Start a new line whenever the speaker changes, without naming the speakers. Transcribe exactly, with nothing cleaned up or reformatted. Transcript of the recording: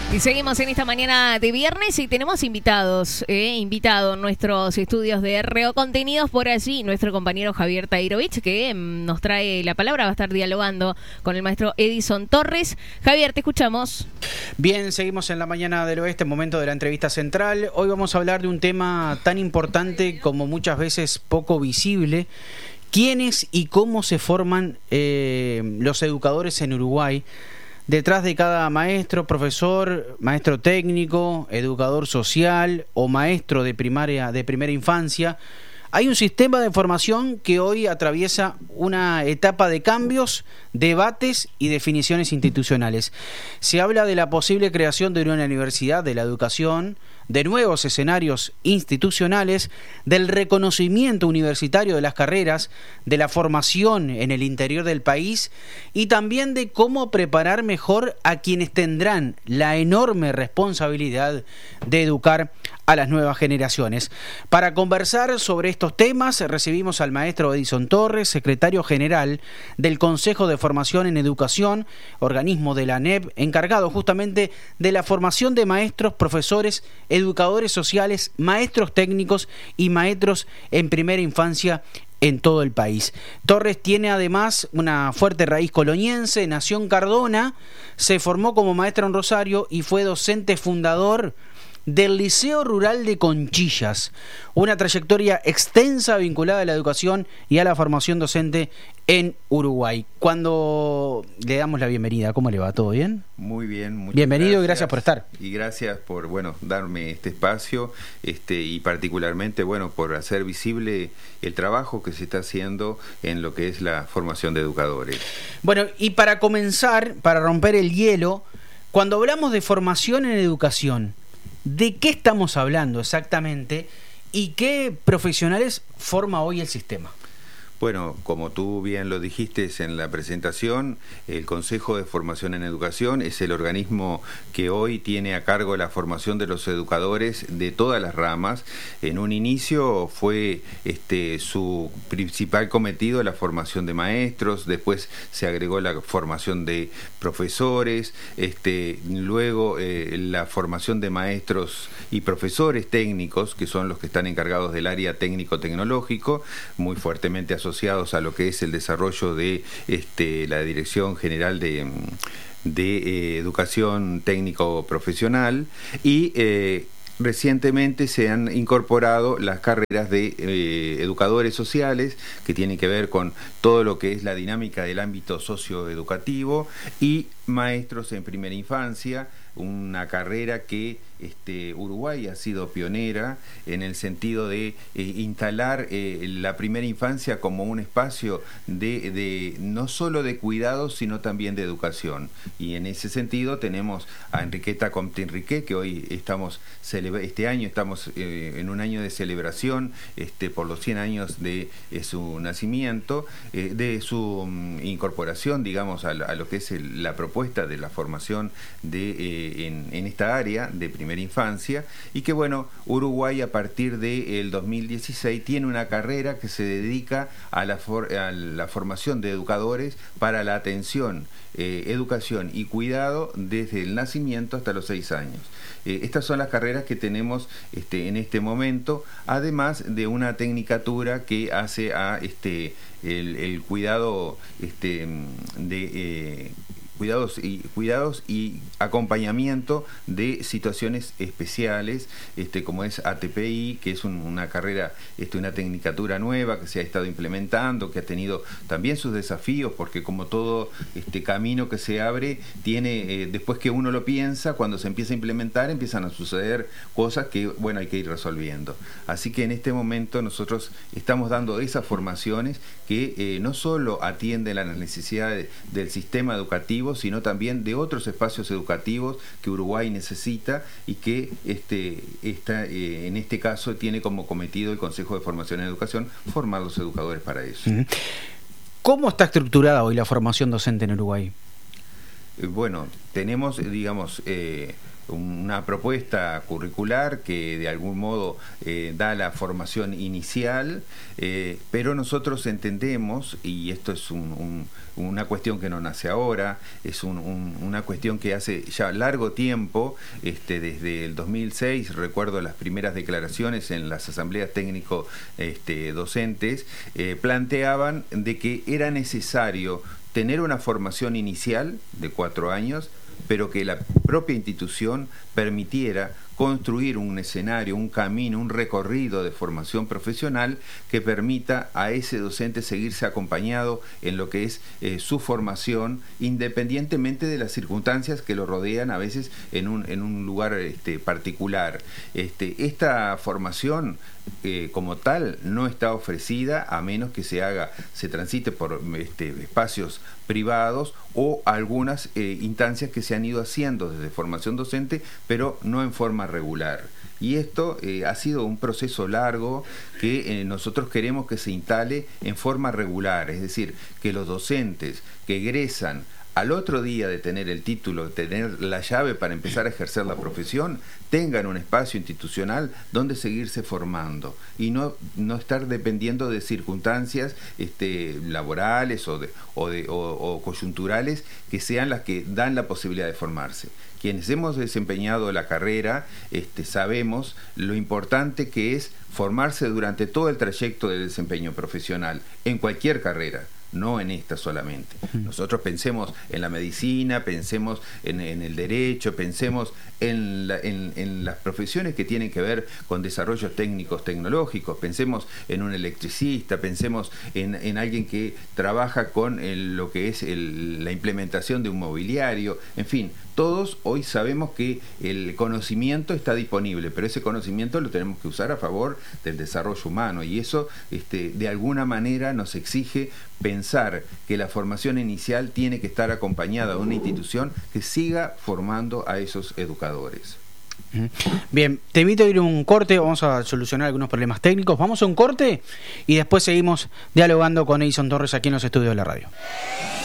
Y seguimos en esta mañana de viernes y tenemos invitados, eh, invitado en nuestros estudios de R O Contenidos por allí, nuestro compañero Javier Tairovich, que mm, nos trae la palabra, va a estar dialogando con el maestro Edison Torres. Javier, te escuchamos.
Bien, seguimos en la mañana del oeste, momento de la entrevista central. Hoy vamos a hablar de un tema tan importante como muchas veces poco visible. ¿Quiénes y cómo se forman eh, los educadores en Uruguay? Detrás de cada maestro, profesor, maestro técnico, educador social o maestro de primaria, de primera infancia, hay un sistema de formación que hoy atraviesa una etapa de cambios, debates y definiciones institucionales. Se habla de la posible creación de una universidad de la educación, de nuevos escenarios institucionales, del reconocimiento universitario de las carreras, de la formación en el interior del país y también de cómo preparar mejor a quienes tendrán la enorme responsabilidad de educar a las nuevas generaciones. Para conversar sobre estos temas recibimos al maestro Edison Torres, secretario general del Consejo de Formación en Educación, organismo de la A N E P, encargado justamente de la formación de maestros, profesores, educadores sociales, maestros técnicos y maestros en primera infancia en todo el país. Torres tiene además una fuerte raíz coloniense, nació en Cardona, se formó como maestro en Rosario y fue docente fundador del Liceo Rural de Conchillas, una trayectoria extensa vinculada a la educación y a la formación docente en Uruguay. Cuando le damos la bienvenida, ¿cómo le va? ¿Todo bien?
Muy bien, muchas
bienvenido
gracias.
Y gracias por estar.
Y gracias por, bueno, darme este espacio, este y particularmente, bueno, por hacer visible el trabajo que se está haciendo en lo que es la formación de educadores.
Bueno, y para comenzar, para romper el hielo, cuando hablamos de formación en educación, ¿de qué estamos hablando exactamente y qué profesionales forma hoy el sistema?
Bueno, como tú bien lo dijiste en la presentación, el Consejo de Formación en Educación es el organismo que hoy tiene a cargo la formación de los educadores de todas las ramas. En un inicio fue este, su principal cometido la formación de maestros, después se agregó la formación de profesores, este, luego eh, la formación de maestros y profesores técnicos, que son los que están encargados del área técnico-tecnológico, muy fuertemente asociados asociados a lo que es el desarrollo de este, la Dirección General de, de eh, Educación Técnico Profesional y eh, recientemente se han incorporado las carreras de eh, educadores sociales que tienen que ver con todo lo que es la dinámica del ámbito socioeducativo y maestros en primera infancia, una carrera que este, Uruguay ha sido pionera en el sentido de eh, instalar eh, la primera infancia como un espacio de, de no solo de cuidados sino también de educación, y en ese sentido tenemos a Enriqueta Comte-Enrique, que hoy estamos este año estamos eh, en un año de celebración este, por los cien años de eh, su nacimiento, eh, de su um, incorporación digamos a, a lo que es el, la propuesta de la formación de eh, en, en esta área de primera infancia, y que bueno, Uruguay a partir del dos mil dieciséis tiene una carrera que se dedica a la, for, a la formación de educadores para la atención, eh, educación y cuidado desde el nacimiento hasta los seis años. Eh, estas son las carreras que tenemos este, en este momento, además de una tecnicatura que hace a este el, el cuidado este, de eh, cuidados y cuidados y acompañamiento de situaciones especiales, este como es A T P I, que es un, una carrera, este, una tecnicatura nueva que se ha estado implementando, que ha tenido también sus desafíos, porque como todo este camino que se abre, tiene eh, después que uno lo piensa, cuando se empieza a implementar, empiezan a suceder cosas que, bueno, hay que ir resolviendo. Así que en este momento nosotros estamos dando esas formaciones que eh, no solo atienden a las necesidades del sistema educativo, sino también de otros espacios educativos que Uruguay necesita y que este, esta, eh, en este caso tiene como cometido el Consejo de Formación en Educación formar los educadores para eso.
¿Cómo está estructurada hoy la formación docente en Uruguay?
bueno, tenemos, digamos, eh, una propuesta curricular que de algún modo eh, da la formación inicial, eh, pero nosotros entendemos, y esto es un, un, una cuestión que no nace ahora, es un, un, una cuestión que hace ya largo tiempo, este, desde el dos mil seis, recuerdo las primeras declaraciones en las asambleas técnico este, docentes, eh, planteaban de que era necesario tener una formación inicial de cuatro años, pero que la propia institución permitiera construir un escenario, un camino, un recorrido de formación profesional que permita a ese docente seguirse acompañado en lo que es eh, su formación, independientemente de las circunstancias que lo rodean a veces en un, en un lugar este, particular. Este, esta formación eh, como tal no está ofrecida a menos que se haga, se transite por este, espacios privados o algunas eh, instancias que se han ido haciendo desde formación docente, pero no en forma regular. Y esto eh, ha sido un proceso largo que eh, nosotros queremos que se instale en forma regular, es decir, que los docentes que egresan al otro día de tener el título, de tener la llave para empezar a ejercer la profesión, tengan un espacio institucional donde seguirse formando y no, no estar dependiendo de circunstancias este, laborales o, de, o, de, o, o coyunturales que sean las que dan la posibilidad de formarse. Quienes hemos desempeñado la carrera este, sabemos lo importante que es formarse durante todo el trayecto del desempeño profesional, en cualquier carrera, no en esta solamente. Nosotros pensemos en la medicina, pensemos en, en el derecho, pensemos en, la, en, en las profesiones que tienen que ver con desarrollos técnicos tecnológicos, pensemos en un electricista, pensemos en, en alguien que trabaja con el, lo que es el, la implementación de un mobiliario, en fin, todos hoy sabemos que el conocimiento está disponible, pero ese conocimiento lo tenemos que usar a favor del desarrollo humano y eso este, de alguna manera nos exige pensar que la formación inicial tiene que estar acompañada de una institución que siga formando a esos educadores.
Bien, te invito a ir a un corte, vamos a solucionar algunos problemas técnicos, vamos a un corte y después seguimos dialogando con Edison Torres aquí en los estudios de la radio.